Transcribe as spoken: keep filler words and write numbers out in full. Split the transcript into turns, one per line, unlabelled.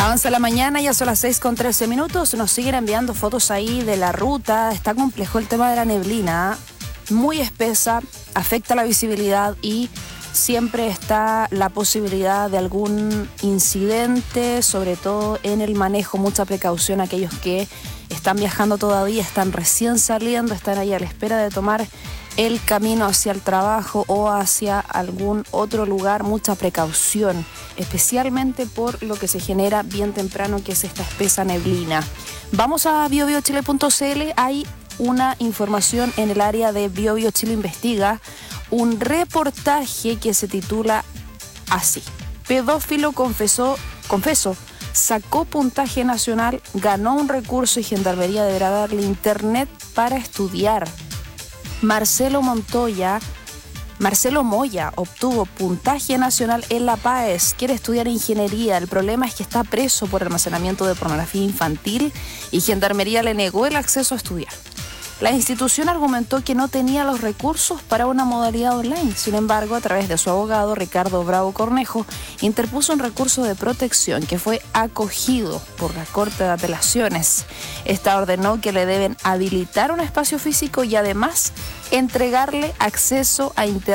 Avanza la mañana, ya son las seis con trece minutos. Nos siguen enviando fotos ahí de la ruta. Está complejo el tema de la neblina, muy espesa, afecta la visibilidad y siempre está la posibilidad de algún incidente, sobre todo en el manejo. Mucha precaución a aquellos que están viajando todavía, están recién saliendo, están ahí a la espera de tomar el camino hacia el trabajo o hacia algún otro lugar. Mucha precaución, especialmente por lo que se genera bien temprano, que es esta espesa neblina. Vamos a bio bio chile punto c l. Hay una información en el área de Bio Bio Chile Investiga, un reportaje que se titula así: pedófilo confesó, confesó, sacó puntaje nacional, ganó un recurso y Gendarmería deberá darle internet para estudiar. Marcelo Montoya, Marcelo Moya obtuvo puntaje nacional en la P A E S, quiere estudiar ingeniería. El problema es que está preso por almacenamiento de pornografía infantil y Gendarmería le negó el acceso a estudiar. La institución argumentó que no tenía los recursos para una modalidad online. Sin embargo, a través de su abogado, Ricardo Bravo Cornejo, interpuso un recurso de protección que fue acogido por la Corte de Apelaciones. Esta ordenó que le deben habilitar un espacio físico y además entregarle acceso a internet